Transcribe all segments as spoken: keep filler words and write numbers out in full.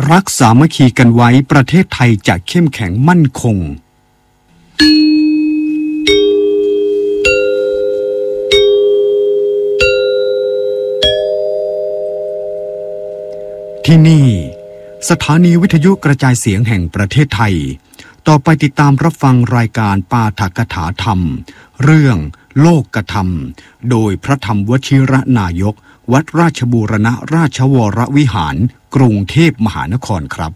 รักสามัคคีกันไว้ประเทศไทยจะเข้มแข็งมั่นคงที่นี่สถานีวิทยุกระจายเสียงแห่งประเทศไทยต่อไปติดตามรับฟังรายการปาฐกถาธรรมเรื่องโลกธรรมโดยพระธรรมวชิรนายกวัดราชบูรณราชวรวิหารกรุงเทพมหานครครับ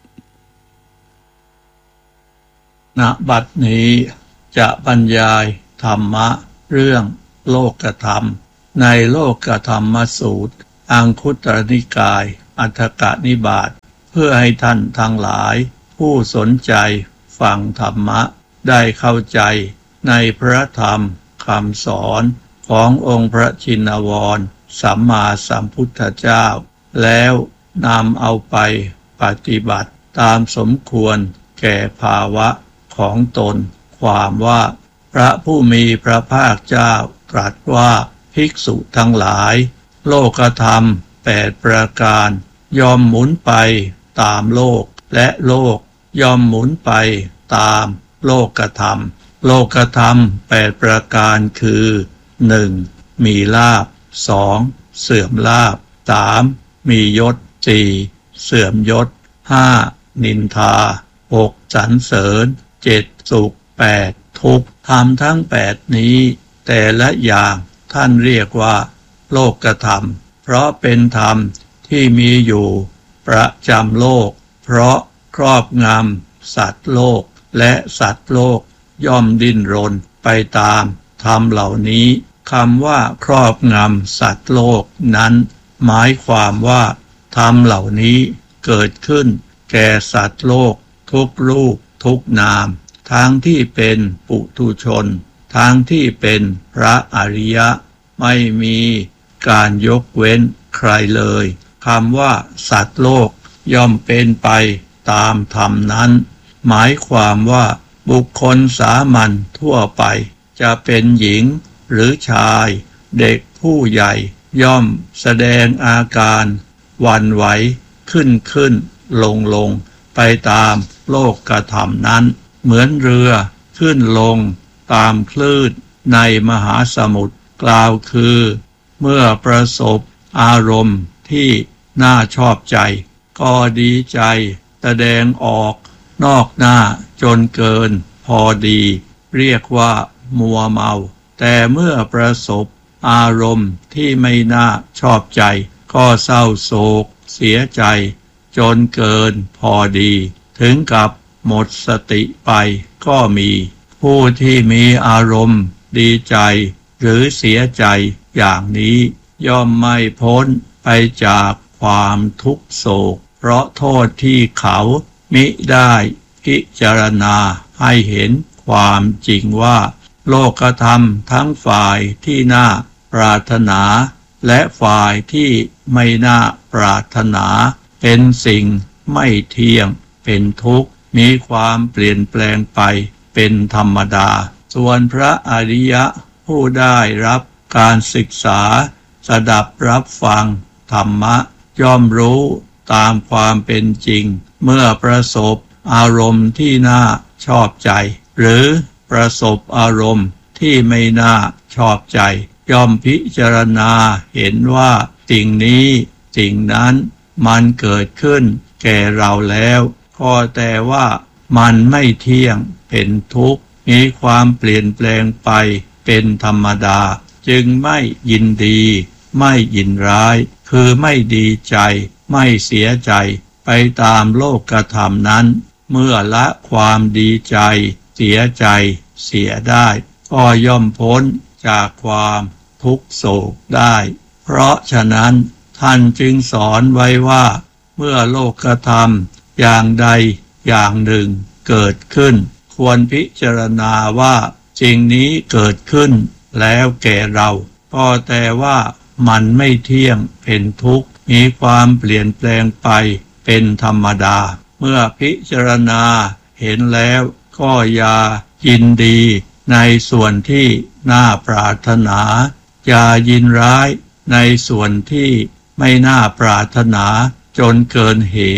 ณ บัดนี้จะบรรยายธรรมะเรื่องโลกธรรมในโลกธรรมสูตรอังคุตรนิกายอัฏฐกนิบาตเพื่อให้ท่านทั้งหลายผู้สนใจฟังธรรมะได้เข้าใจในพระธรรมคำสอนขององค์พระชินวรสัมมาสัมพุทธเจ้าแล้วนำเอาไปปฏิบัติตามสมควรแก่ภาวะของตนความว่าพระผู้มีพระภาคเจ้าตรัสว่าภิกษุทั้งหลายโลกธรรมแปดประการย่อมหมุนไปตามโลกและโลกย่อมหมุนไปตามโลกธรรมโลกธรรมแปดประการคือหนึ่งมีลาภสองเสื่อมลาภสามมียศสี่เสื่อมยศห้านินทาหกสรรเสริญเจ็ดสุขแปดทุกข์ธรรมทั้งแปดนี้แต่ละอย่างท่านเรียกว่าโลกธรรมเพราะเป็นธรรมที่มีอยู่ประจำโลกเพราะครอบงำสัตว์โลกและสัตว์โลกย่อมดิ้นรนไปตามธรรมเหล่านี้คำว่าครอบงำสัตว์โลกนั้นหมายความว่าธรรมเหล่านี้เกิดขึ้นแก่สัตว์โลกทุกรูปทุกนามทั้งที่เป็นปุถุชนทั้งที่เป็นพระอริยะไม่มีการยกเว้นใครเลยคำว่าสัตว์โลกย่อมเป็นไปตามธรรมนั้นหมายความว่าบุคคลสามัญทั่วไปจะเป็นหญิงหรือชายเด็กผู้ใหญ่ย่อมแสดงอาการหวั่นไหวขึ้นขึ้นลงลงไปตามโลกธรรมนั้นเหมือนเรือขึ้นลงตามคลื่นในมหาสมุทรกล่าวคือเมื่อประสบอารมณ์ที่น่าชอบใจก็ดีใจแสดงออกนอกหน้าจนเกินพอดีเรียกว่ามัวเมาแต่เมื่อประสบอารมณ์ที่ไม่น่าชอบใจก็เศร้าโศกเสียใจจนเกินพอดีถึงกับหมดสติไปก็มีผู้ที่มีอารมณ์ดีใจหรือเสียใจอย่างนี้ย่อมไม่พ้นไปจากความทุกโศกเพราะโทษที่เขามิได้พิจารณาให้เห็นความจริงว่าโลกธรรมทั้งฝ่ายที่น่าปรารถนาและฝ่ายที่ไม่น่าปรารถนาเป็นสิ่งไม่เที่ยงเป็นทุกข์มีความเปลี่ยนแปลงไปเป็นธรรมดาส่วนพระอริยะผู้ได้รับการศึกษาสดับรับฟังธรรมะย่อมรู้ตามความเป็นจริงเมื่อประสบอารมณ์ที่น่าชอบใจหรือประสบอารมณ์ที่ไม่น่าชอบใจย่อมพิจารณาเห็นว่าสิ่งนี้สิ่งนั้นมันเกิดขึ้นแก่เราแล้วก็แต่ว่ามันไม่เที่ยงเป็นทุกข์มีความเปลี่ยนแปลงไปเป็นธรรมดาจึงไม่ยินดีไม่ยินร้ายคือไม่ดีใจไม่เสียใจไปตามโลกธรรมนั้นเมื่อละความดีใจเสียใจเสียได้ก็ย่อมพ้นจากความทุกข์โศกได้เพราะฉะนั้นท่านจึงสอนไว้ว่าเมื่อโลกธรรมอย่างใดอย่างหนึ่งเกิดขึ้นควรพิจารณาว่าสิ่งนี้เกิดขึ้นแล้วแก่เราก็แต่ว่ามันไม่เที่ยงเป็นทุกข์มีความเปลี่ยนแปลงไปเป็นธรรมดาเมื่อพิจารณาเห็นแล้วก็อย่ายินดีในส่วนที่น่าปรารถนาอย่ายินร้ายในส่วนที่ไม่น่าปรารถนาจนเกินเหตุค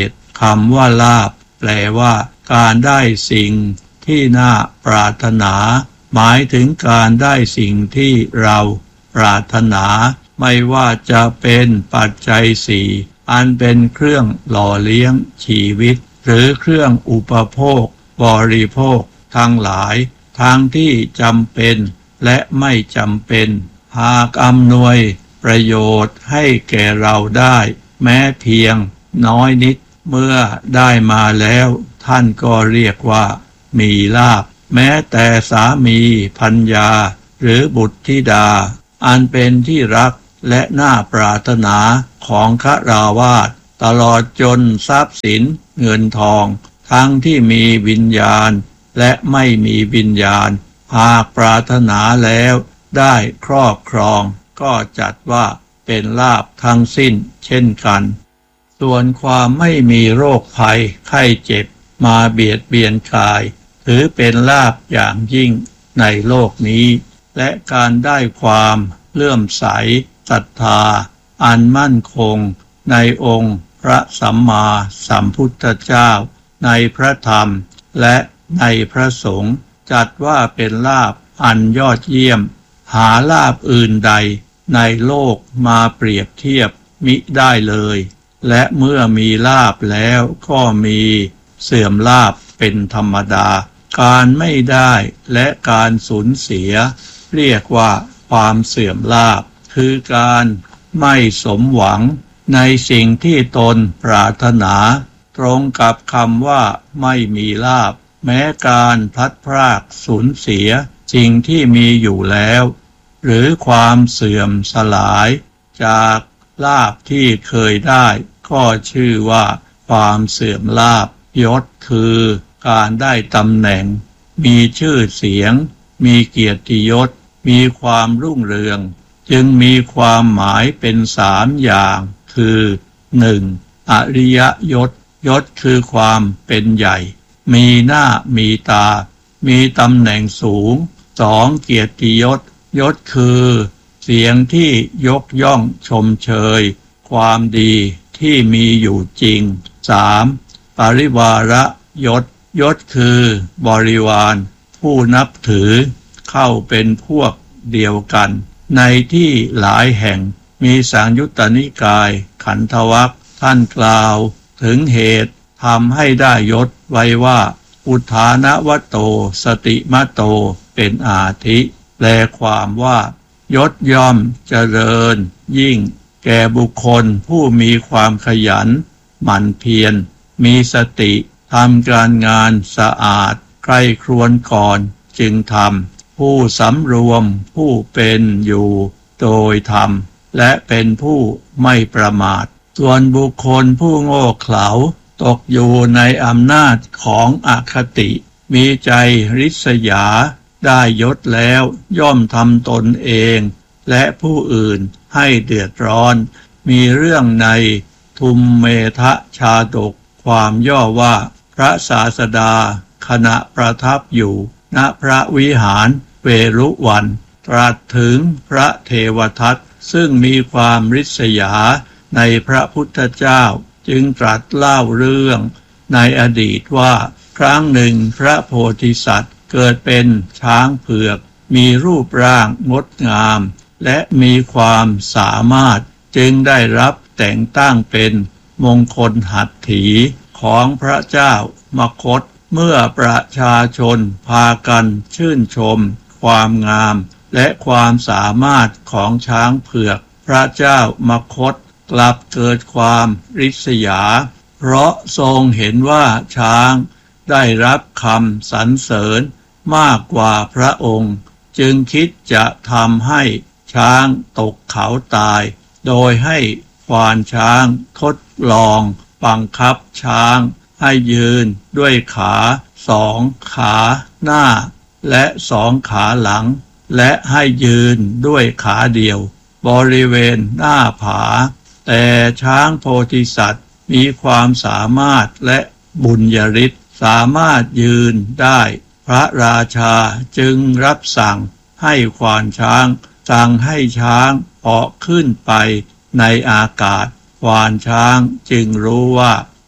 คำว่าลาภแปลว่าการได้สิ่งที่น่าปรารถนาหมายถึงการได้สิ่งที่เราปรารถนาไม่ว่าจะเป็นปัจจัยสี่อันเป็นเครื่องหล่อเลี้ยงชีวิตหรือเครื่องอุปโภคบริโภคทั้งหลายทั้งที่จำเป็นและไม่จำเป็นหากอำนวยประโยชน์ให้แก่เราได้แม้เพียงน้อยนิดเมื่อได้มาแล้วท่านก็เรียกว่ามีลาภแม้แต่สามีภรรยาหรือบุตรธิดาอันเป็นที่รักและน่าปรารถนาของฆราวาสตลอดจนทรัพย์สินเงินทองทั้งที่มีวิญญาณและไม่มีวิญญาณหากปรารถนาแล้วได้ครอบครองก็จัดว่าเป็นลาภทั้งสิ้นเช่นกันส่วนความไม่มีโรคภัยไข้เจ็บมาเบียดเบียนกายถือเป็นลาภอย่างยิ่งในโลกนี้และการได้ความเลื่อมใสศรัทธาอันมั่นคงในองค์พระสัมมาสัมพุทธเจ้าในพระธรรมและในพระสงฆ์จัดว่าเป็นลาภอันยอดเยี่ยมหาลาภอื่นใดในโลกมาเปรียบเทียบมิได้เลยและเมื่อมีลาภแล้วก็มีเสื่อมลาภเป็นธรรมดาการไม่ได้และการสูญเสียเรียกว่าความเสื่อมลาภคือการไม่สมหวังในสิ่งที่ตนปรารถนาตรงกับคำว่าไม่มีลาภแม้การพลัดพรากสูญเสียสิ่งที่มีอยู่แล้วหรือความเสื่อมสลายจากลาภที่เคยได้ก็ชื่อว่าความเสื่อมลาภยศคือการได้ตำแหน่งมีชื่อเสียงมีเกียรติยศมีความรุ่งเรืองจึงมีความหมายเป็นสามอย่างคือหนึ่งอริยยศยศคือความเป็นใหญ่มีหน้ามีตามีตำแหน่งสูงสองเกียรติยศยศคือเสียงที่ยกย่องชมเชยความดีที่มีอยู่จริงสามปริวารยศยศคือบริวารผู้นับถือเข้าเป็นพวกเดียวกันในที่หลายแห่งมีสังยุตตนิกายขันธวรรคท่านกล่าวถึงเหตุทำให้ได้ยศไว้ว่าอุทานวโตสติมโตเป็นอาทิแปลความว่ายศย่อมเจริญยิ่งแก่บุคคลผู้มีความขยันหมั่นเพียรมีสติทำการงานสะอาดใคร่ครวญก่อนจึงทำผู้สำรวมผู้เป็นอยู่โดยธรรมและเป็นผู้ไม่ประมาทส่วนบุคคลผู้โง่เขลาตกอยู่ในอำนาจของอคติมีใจริษยาได้ยศแล้วย่อมทำตนเองและผู้อื่นให้เดือดร้อนมีเรื่องในทุมเมทะชาดกความย่อว่าพระศาสดาขณะประทับอยู่ณพระวิหารเวรุวันตรัสถึงพระเทวทัตซึ่งมีความริษยาในพระพุทธเจ้าจึงตรัสเล่าเรื่องในอดีตว่าครั้งหนึ่งพระโพธิสัตว์เกิดเป็นช้างเผือกมีรูปร่างงดงามและมีความสามารถจึงได้รับแต่งตั้งเป็นมงคลหัตถีของพระเจ้ามคธเมื่อประชาชนพากันชื่นชมความงามและความสามารถของช้างเผือกพระเจ้ามคธกลับเกิดความริษยาเพราะทรงเห็นว่าช้างได้รับคำสรรเสริญมากกว่าพระองค์จึงคิดจะทำให้ช้างตกเขาตายโดยให้ควานช้างทดลองบังคับช้างให้ยืนด้วยขาสองขาหน้าและสองขาหลังและให้ยืนด้วยขาเดียวบริเวณหน้าผาแต่ช้างโพธิสัตว์มีความสามารถและบุญญาฤทธิ์สามารถยืนได้พระราชาจึงรับสั่งให้ควานช้างสั่งให้ช้างเหาะขึ้นไปในอากาศควานช้างจึงรู้ว่า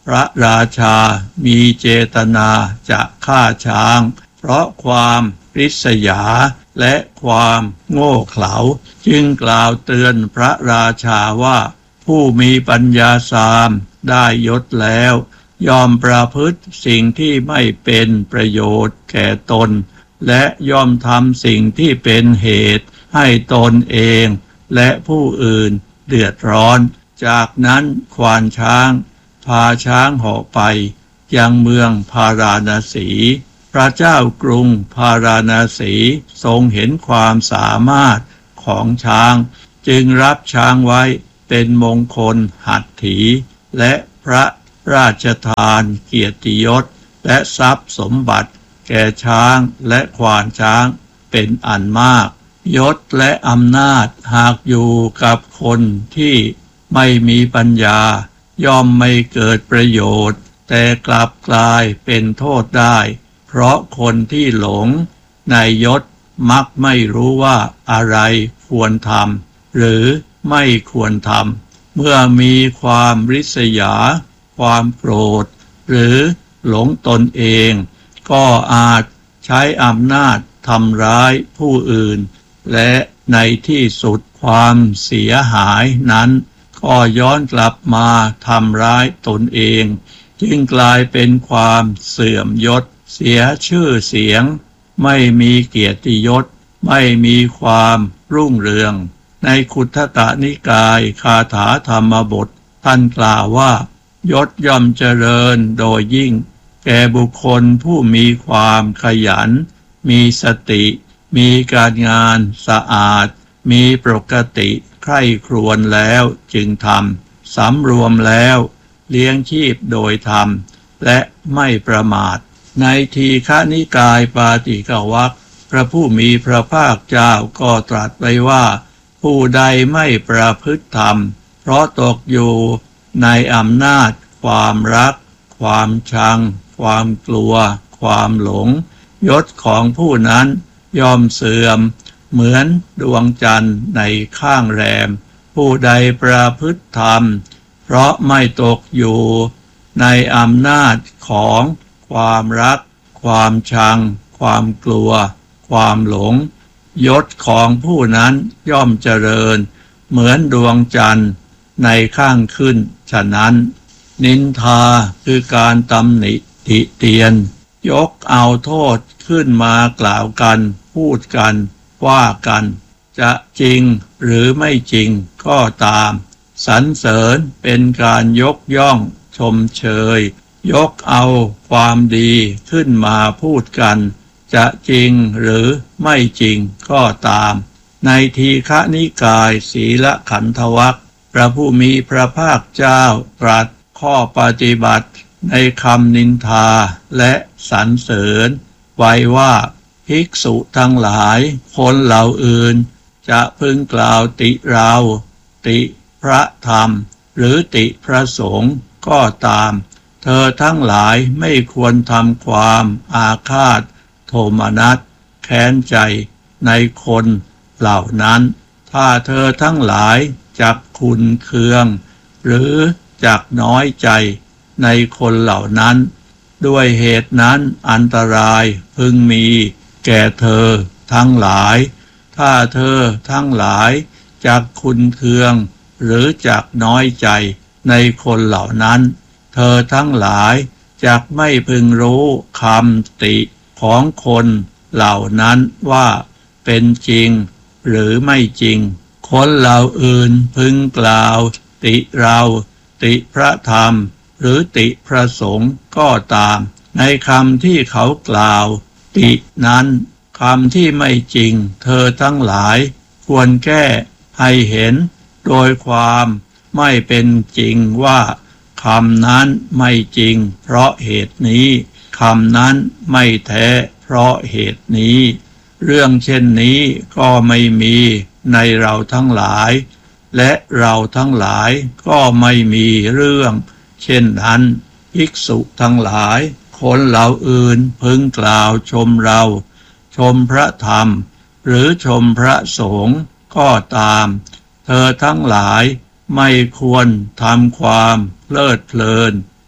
พระราชามีเจตนาจะฆ่าช้างเพราะความริษยาและความโง่เขลาจึงกล่าวเตือนพระราชาว่าผู้มีปัญญาสามได้ยศแล้วยอมประพฤติสิ่งที่ไม่เป็นประโยชน์แก่ตนและยอมทำสิ่งที่เป็นเหตุให้ตนเองและผู้อื่นเดือดร้อนจากนั้นควานช้างพาช้างเหาะไปยังเมืองพาราณสีพระเจ้ากรุงพาราณสีทรงเห็นความสามารถของช้างจึงรับช้างไว้เป็นมงคลหัตถีและพระราชทานเกียรติยศและทรัพย์สมบัติแก่ช้างและควานช้างเป็นอันมากยศและอำนาจหากอยู่กับคนที่ไม่มีปัญญาย่อมไม่เกิดประโยชน์แต่กลับกลายเป็นโทษได้เพราะคนที่หลงในยศมักไม่รู้ว่าอะไรควรทำหรือไม่ควรทำเมื่อมีความริษยาความโกรธหรือหลงตนเองก็อาจใช้อำนาจทำร้ายผู้อื่นและในที่สุดความเสียหายนั้นก็ย้อนกลับมาทำร้ายตนเองจึงกลายเป็นความเสื่อมยศเสียชื่อเสียงไม่มีเกียรติยศไม่มีความรุ่งเรืองในคุตตนิกายคาถาธรรมบทท่านกล่าวว่ายศย่อมเจริญโดยยิ่งแก่บุคคลผู้มีความขยันมีสติมีการงานสะอาดมีปกติใคร่ครวญแล้วจึงทำสำรวมแล้วเลี้ยงชีพโดยธรรมและไม่ประมาทในทีฆนิกายปาติกวรรคพระผู้มีพระภาคเจ้าก็ตรัสไว้ว่าผู้ใดไม่ประพฤติธรรมเพราะตกอยู่ในอำนาจความรักความชังความกลัวความหลงยศของผู้นั้นย่อมเสื่อมเหมือนดวงจันทร์ในข้างแรมผู้ใดประพฤติธรรมเพราะไม่ตกอยู่ในอำนาจของความรักความชังความกลัวความหลงยศของผู้นั้นย่อมเจริญเหมือนดวงจันทร์ในข้างขึ้นฉะนั้นนินทาคือการตำหนิติเตียนยกเอาโทษขึ้นมากล่าวกันพูดกันว่ากันจะจริงหรือไม่จริงก็ตามสรรเสริญเป็นการยกย่องชมเชยยกเอาความดีขึ้นมาพูดกันจะจริงหรือไม่จริงก็ตามในทีฆนิกายศีลขันธวรรคพระผู้มีพระภาคเจ้าตรัสข้อปฏิบัติในคำนินทาและสรรเสริญไว้ว่าภิกษุทั้งหลายคนเหล่าอื่นจะพึงกล่าวติเราติพระธรรมหรือติพระสงฆ์ก็ตามเธอทั้งหลายไม่ควรทำความอาฆาตโทมนัสแค้นใจในคนเหล่านั้นถ้าเธอทั้งหลายจักขุนเคืองหรือจักน้อยใจในคนเหล่านั้นด้วยเหตุนั้นอันตรายพึงมีแก่เธอทั้งหลายถ้าเธอทั้งหลายจักขุนเคืองหรือจักน้อยใจในคนเหล่านั้นเธอทั้งหลายจักไม่พึงรู้คำติของคนเหล่านั้นว่าเป็นจริงหรือไม่จริงคนเหล่าอื่นพึงกล่าวติเราติพระธรรมหรือติพระสงฆ์ก็ตามในคำที่เขากล่าวตินั้นคำที่ไม่จริงเธอทั้งหลายควรแก้ให้เห็นโดยความไม่เป็นจริงว่าคำนั้นไม่จริงเพราะเหตุนี้คำนั้นไม่แท้เพราะเหตุนี้เรื่องเช่นนี้ก็ไม่มีในเราทั้งหลายและเราทั้งหลายก็ไม่มีเรื่องเช่นนั้นภิกษุทั้งหลายคนเหล่าอื่นพึงกล่าวชมเราชมพระธรรมหรือชมพระสงฆ์ก็ตามเธอทั้งหลายไม่ควรทำความเพลิดเพลิน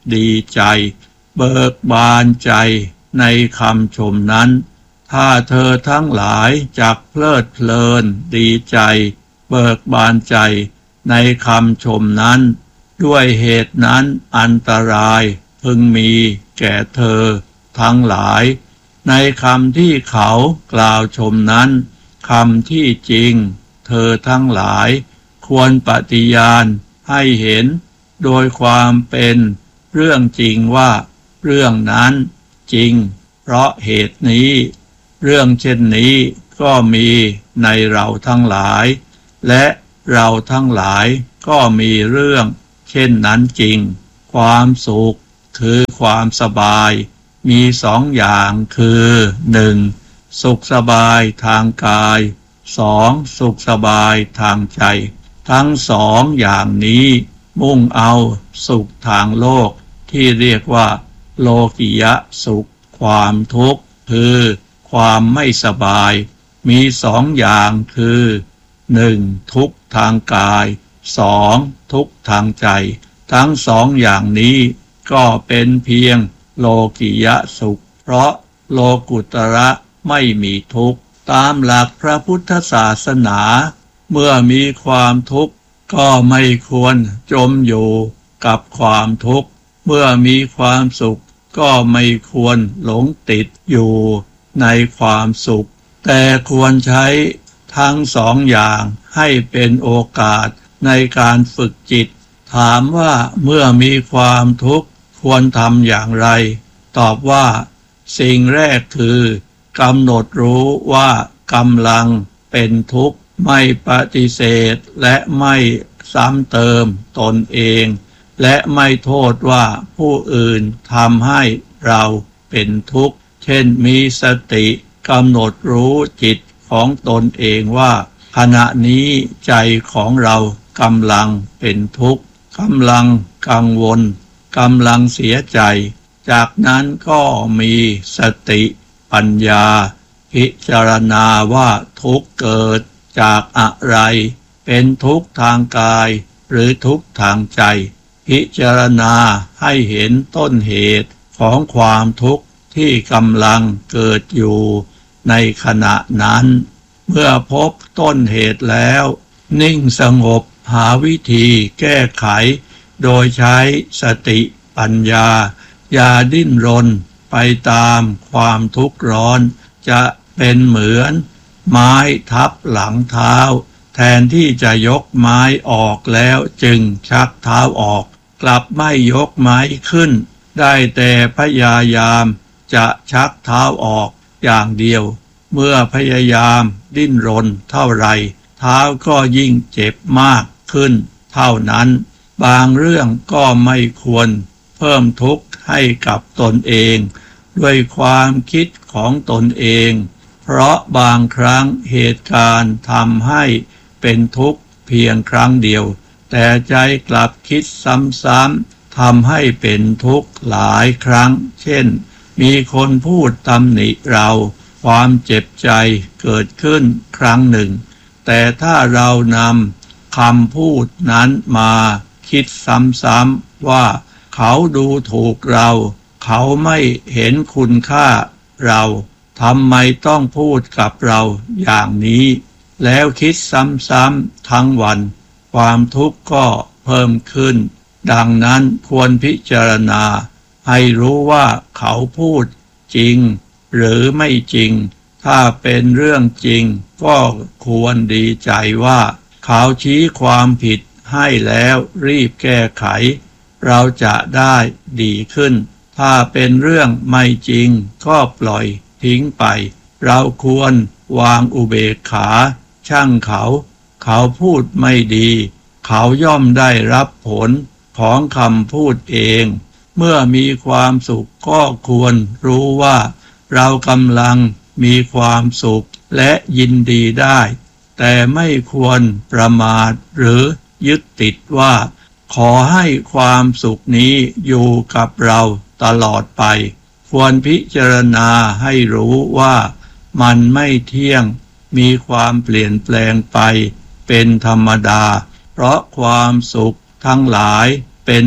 ดีใจเบิกบานใจในคำชมนั้นถ้าเธอทั้งหลายจักเพลิดเพลินดีใจเบิกบานใจในคำชมนั้นด้วยเหตุนั้นอันตรายพึงมีแก่เธอทั้งหลายในคำที่เขากล่าวชมนั้นคำที่จริงเธอทั้งหลายควรปฏิญาณให้เห็นโดยความเป็นเรื่องจริงว่าเรื่องนั้นจริงเพราะเหตุนี้เรื่องเช่นนี้ก็มีในเราทั้งหลายและเราทั้งหลายก็มีเรื่องเช่นนั้นจริงความสุขคือความสบายมีสองอย่างคือหนึ่งสุขสบายทางกายสองสุขสบายทางใจทั้งสองอย่างนี้มุ่งเอาสุขทางโลกที่เรียกว่าโลกิยะสุขความทุกข์คือความไม่สบายมีสองอย่างคือหนึ่งทุกข์ทางกายสองทุกข์ทางใจทั้งสองอย่างนี้ก็เป็นเพียงโลกิยะสุขเพราะโลกุตระไม่มีทุกข์ตามหลักพระพุทธศาสนาเมื่อมีความทุกข์ก็ไม่ควรจมอยู่กับความทุกข์เมื่อมีความสุขก็ไม่ควรหลงติดอยู่ในความสุขแต่ควรใช้ทั้งสองอย่างให้เป็นโอกาสในการฝึกจิตถามว่าเมื่อมีความทุกข์ควรทำอย่างไรตอบว่าสิ่งแรกคือกำหนดรู้ว่ากำลังเป็นทุกข์ไม่ปฏิเสธและไม่ซ้ำเติมตนเองและไม่โทษว่าผู้อื่นทำให้เราเป็นทุกข์เช่นมีสติกำหนดรู้จิตของตนเองว่าขณะนี้ใจของเรากำลังเป็นทุกข์กำลังกังวลกำลังเสียใจจากนั้นก็มีสติปัญญาพิจารณาว่าทุกข์เกิดจากอะไรเป็นทุกข์ทางกายหรือทุกข์ทางใจพิจารณาให้เห็นต้นเหตุของความทุกข์ที่กำลังเกิดอยู่ในขณะนั้นเมื่อพบต้นเหตุแล้วนิ่งสงบหาวิธีแก้ไขโดยใช้สติปัญญาอย่าดิ้นรนไปตามความทุกข์ร้อนจะเป็นเหมือนไม้ทับหลังเท้าแทนที่จะยกไม้ออกแล้วจึงชักเท้าออกกลับไม่ยกไม้ขึ้นได้แต่พยายามจะชักเท้าออกอย่างเดียวเมื่อพยายามดิ้นรนเท่าไรเท้าก็ยิ่งเจ็บมากขึ้นเท่านั้นบางเรื่องก็ไม่ควรเพิ่มทุกข์ให้กับตนเองด้วยความคิดของตนเองเพราะบางครั้งเหตุการณ์ทำให้เป็นทุกข์เพียงครั้งเดียวแต่ใจกลับคิดซ้ำๆทำให้เป็นทุกข์หลายครั้งเช่นมีคนพูดตำหนิเราความเจ็บใจเกิดขึ้นครั้งหนึ่งแต่ถ้าเรานำคำพูดนั้นมาคิดซ้ำๆว่าเขาดูถูกเราเขาไม่เห็นคุณค่าเราทำไมต้องพูดกับเราอย่างนี้แล้วคิดซ้ำๆทั้งวันความทุกข์ก็เพิ่มขึ้นดังนั้นควรพิจารณาให้รู้ว่าเขาพูดจริงหรือไม่จริงถ้าเป็นเรื่องจริงก็ควรดีใจว่าเขาชี้ความผิดให้แล้วรีบแก้ไขเราจะได้ดีขึ้นถ้าเป็นเรื่องไม่จริงก็ปล่อยทิ้งไปเราควรวางอุเบกขาช่างเขาเขาพูดไม่ดีเขาย่อมได้รับผลของคำพูดเองเมื่อมีความสุขก็ควรรู้ว่าเรากำลังมีความสุขและยินดีได้แต่ไม่ควรประมาทหรือยึดติดว่าขอให้ความสุขนี้อยู่กับเราตลอดไปควรพิจารณาให้รู้ว่ามันไม่เที่ยงมีความเปลี่ยนแปลงไปเป็นธรรมดาเพราะความสุขทั้งหลายเป็น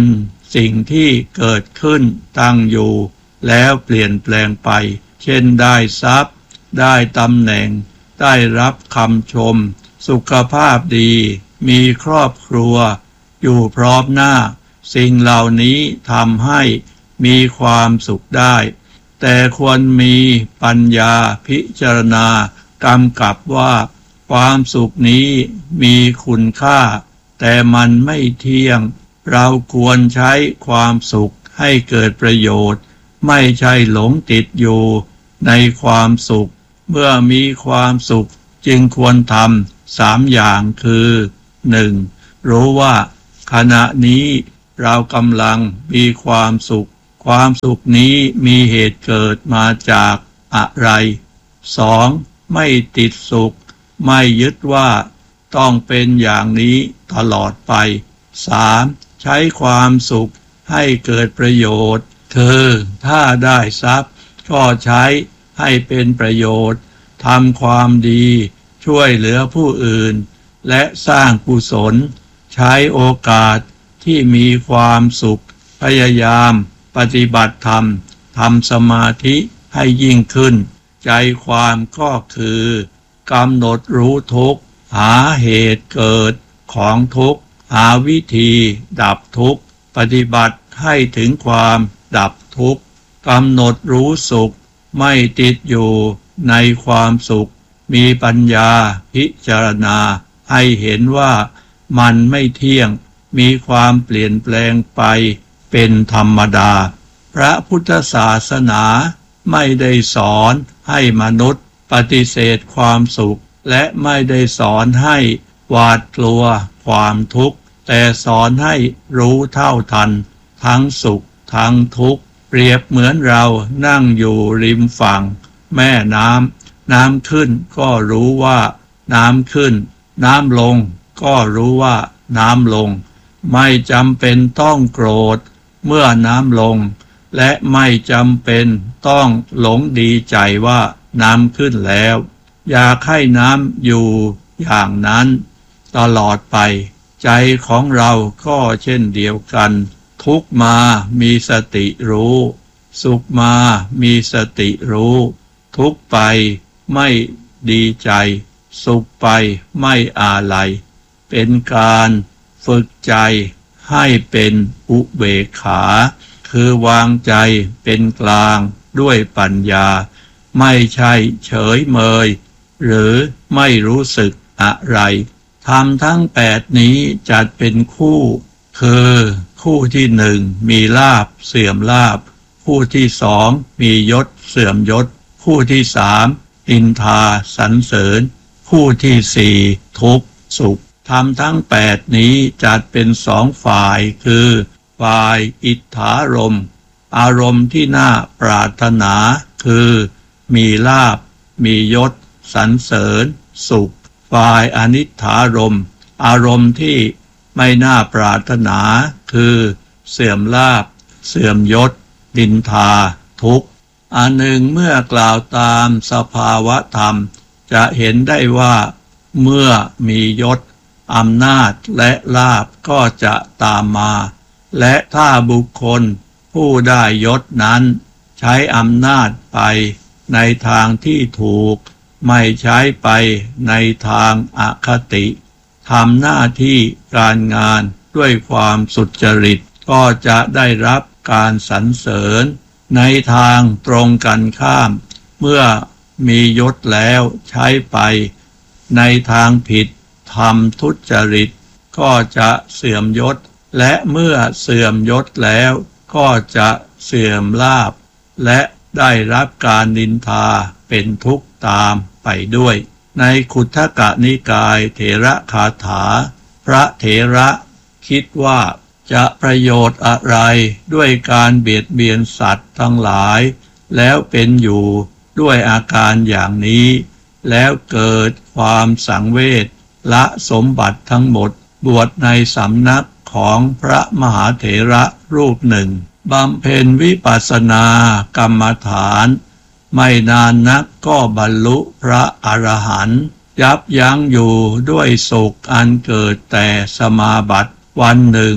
สิ่งที่เกิดขึ้นตั้งอยู่แล้วเปลี่ยนแปลงไปเช่นได้ทรัพย์ได้ตำแหน่งได้รับคำชมสุขภาพดีมีครอบครัวอยู่พร้อมหน้าสิ่งเหล่านี้ทำให้มีความสุขได้แต่ควรมีปัญญาพิจารณากำกับว่าความสุขนี้มีคุณค่าแต่มันไม่เที่ยงเราควรใช้ความสุขให้เกิดประโยชน์ไม่ใช่หลงติดอยู่ในความสุขเมื่อมีความสุขจึงควรทำสามอย่างคือ หนึ่ง. รู้ว่าขณะนี้เรากำลังมีความสุขความสุขนี้มีเหตุเกิดมาจากอะไร สอง. ไม่ติดสุขไม่ยึดว่าต้องเป็นอย่างนี้ตลอดไป สาม. ใช้ความสุขให้เกิดประโยชน์คือถ้าได้ทรัพย์ก็ใช้ให้เป็นประโยชน์ทำความดีช่วยเหลือผู้อื่นและสร้างกุศลใช้โอกาสที่มีความสุขพยายามปฏิบัติธรรมทำสมาธิให้ยิ่งขึ้นใจความก็คือกำหนดรู้ทุกข์หาเหตุเกิดของทุกข์หาวิธีดับทุกข์ปฏิบัติให้ถึงความดับทุกข์กำหนดรู้สุขไม่ติดอยู่ในความสุขมีปัญญาพิจารณาให้เห็นว่ามันไม่เที่ยงมีความเปลี่ยนแปลงไปเป็นธรรมดาพระพุทธศาสนาไม่ได้สอนให้มนุษย์ปฏิเสธความสุขและไม่ได้สอนให้หวาดกลัวความทุกข์แต่สอนให้รู้เท่าทันทั้งสุขทั้งทุกข์เปรียบเหมือนเรานั่งอยู่ริมฝั่งแม่น้ำน้ำขึ้นก็รู้ว่าน้ำขึ้นน้ำลงก็รู้ว่าน้ำลงไม่จำเป็นต้องโกรธเมื่อน้ำลงและไม่จำเป็นต้องหลงดีใจว่าน้ำขึ้นแล้วอยากให้น้ำอยู่อย่างนั้นตลอดไปใจของเราก็เช่นเดียวกันทุกข์มามีสติรู้สุขมามีสติรู้ทุกข์ไปไม่ดีใจสุขไปไม่อาลัยเป็นการฝึกใจให้เป็นอุเบกขาคือวางใจเป็นกลางด้วยปัญญาไม่ใช่เฉยเมยหรือไม่รู้สึกอะไรธรรมทั้งแปดนี้จัดเป็นคู่คือคู่ที่หนึ่งมีลาภเสื่อมลาภคู่ที่สองมียศเสื่อมยศคู่ที่สามนินทาสรรเสริญคู่ที่สี่ทุกข์สุขธรรมทั้งแปดนี้จัดเป็นสองฝ่ายคือฝ่ายอิทธารมณ์อารมณ์ที่น่าปรารถนาคือมีลาภมียศสรรเสริญสุขฝ่ายอนิทธารมณ์อารมณ์ที่ไม่น่าปรารถนาคือเสื่อมลาภเสื่อมยศนินทาทุกข์อันหนึ่งเมื่อกล่าวตามสภาวะธรรมจะเห็นได้ว่าเมื่อมียศอำนาจและลาภก็จะตามมาและถ้าบุคคลผู้ได้ยศนั้นใช้อำนาจไปในทางที่ถูกไม่ใช้ไปในทางอคติทำหน้าที่การงานด้วยความสุจริตก็จะได้รับการสรรเสริญในทางตรงกันข้ามเมื่อมียศแล้วใช้ไปในทางผิดทำทุจริตก็จะเสื่อมยศและเมื่อเสื่อมยศแล้วก็จะเสื่อมลาภและได้รับการนินทาเป็นทุกข์ตามไปด้วยในขุททกนิกายเถระคาถาพระเถระคิดว่าจะประโยชน์อะไรด้วยการเบียดเบียนสัตว์ทั้งหลายแล้วเป็นอยู่ด้วยอาการอย่างนี้แล้วเกิดความสังเวชละสมบัติทั้งหมดบวชในสำนักของพระมหาเถระรูปหนึ่งบำเพ็ญวิปัสสนากรรมฐานไม่นานนักก็บรรลุพระอรหันต์ยับยั้งอยู่ด้วยสุขอันเกิดแต่สมาบัติวันหนึ่ง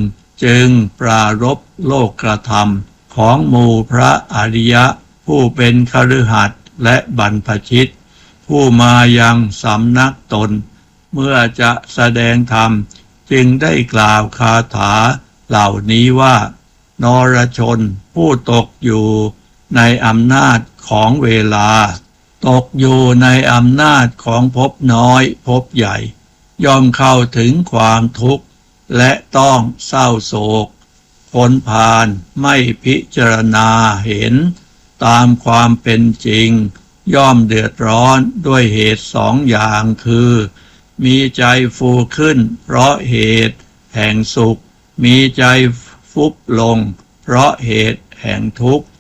จึงปรารภโลกธรรมของหมู่พระอริยะผู้เป็นคฤหัสถ์และบรรพชิตผู้มายังสำนักตนเมื่อจะแสดงธรรมจึงได้กล่าวคาถาเหล่านี้ว่านรชนผู้ตกอยู่ในอำนาจของเวลาตกอยู่ในอำนาจของภพน้อยภพใหญ่ย่อมเข้าถึงความทุกข์และต้องเศร้าโศกคนพาลไม่พิจารณาเห็นตามความเป็นจริงย่อมเดือดร้อนด้วยเหตุสองอย่างคือมีใจฟูขึ้นเพราะเหตุแห่งสุขมีใจฟุบลงเพราะเหตุแห่งทุกข์